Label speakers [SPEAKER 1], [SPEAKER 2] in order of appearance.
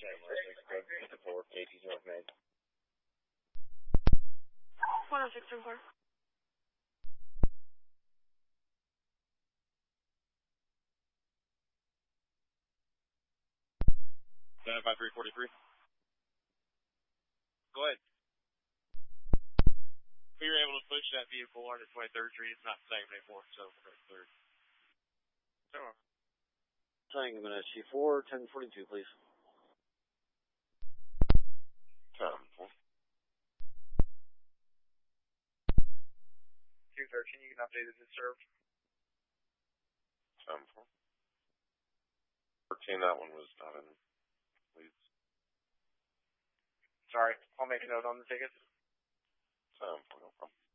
[SPEAKER 1] AT's North Main.
[SPEAKER 2] 106 Sinclair.
[SPEAKER 1] 75343. Go ahead. We were able to push that vehicle on the 23rd Street. It's not the same anymore, so we're clear.
[SPEAKER 3] Tango in SG4, 1042, please.
[SPEAKER 1] 10-4. 213, you can update as it's served. 10-4. 14, that one was not in. Please. Sorry, I'll make a note on the ticket. 10-4, no problem.